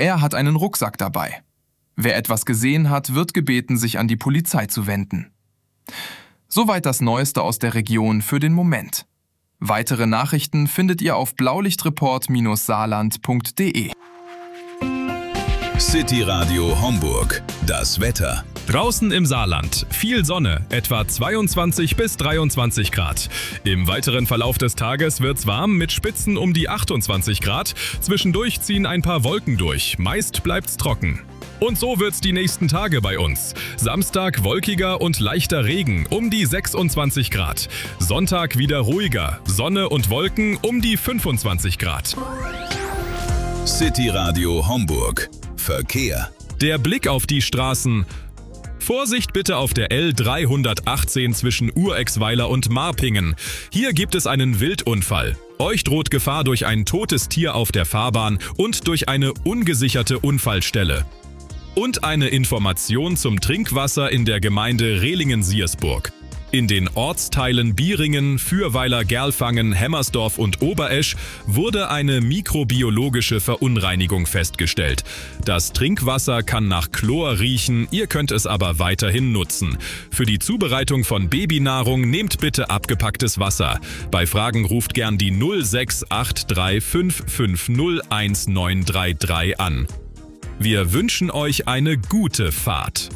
er hat einen Rucksack dabei. Wer etwas gesehen hat, wird gebeten, sich an die Polizei zu wenden. Soweit das Neueste aus der Region für den Moment. Weitere Nachrichten findet ihr auf blaulichtreport-saarland.de. City Radio Homburg. Das Wetter. Draußen im Saarland viel Sonne, etwa 22 bis 23 Grad. Im weiteren Verlauf des Tages wird's warm mit Spitzen um die 28 Grad. Zwischendurch ziehen ein paar Wolken durch, meist bleibt's trocken. Und so wird's die nächsten Tage bei uns. Samstag wolkiger und leichter Regen um die 26 Grad. Sonntag wieder ruhiger, Sonne und Wolken um die 25 Grad. City Radio Homburg. Verkehr. Der Blick auf die Straßen. Vorsicht bitte auf der L318 zwischen Urexweiler und Marpingen. Hier gibt es einen Wildunfall. Euch droht Gefahr durch ein totes Tier auf der Fahrbahn und durch eine ungesicherte Unfallstelle. Und eine Information zum Trinkwasser in der Gemeinde Rehlingen-Siersburg. In den Ortsteilen Bieringen, Fürweiler, Gerlfangen, Hemmersdorf und Oberesch wurde eine mikrobiologische Verunreinigung festgestellt. Das Trinkwasser kann nach Chlor riechen, ihr könnt es aber weiterhin nutzen. Für die Zubereitung von Babynahrung nehmt bitte abgepacktes Wasser. Bei Fragen ruft gern die 068355019333 an. Wir wünschen euch eine gute Fahrt.